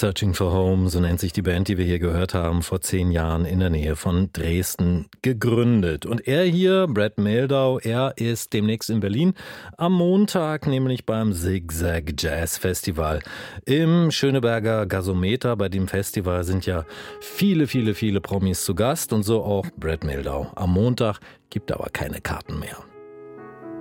Searching for Home, so nennt sich die Band, die wir hier gehört haben, vor 10 Jahren in der Nähe von Dresden gegründet. Und er hier, Brad Mehldau, er ist demnächst in Berlin am Montag, nämlich beim Zigzag Jazz Festival im Schöneberger Gasometer. Bei dem Festival sind ja viele Promis zu Gast und so auch Brad Mehldau. Am Montag gibt aber keine Karten mehr.